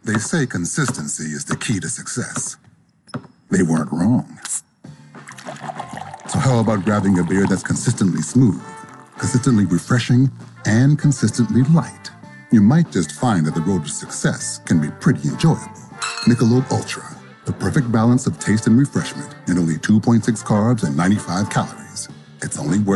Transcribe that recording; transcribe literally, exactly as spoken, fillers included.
They say consistency is the key to success. They weren't wrong. So how about grabbing a beer that's consistently smooth, consistently refreshing, and consistently light? You might just find that the road to success can be pretty enjoyable. Michelob Ultra, the perfect balance of taste and refreshment, and only two point six carbs and ninety-five calories. It's only worth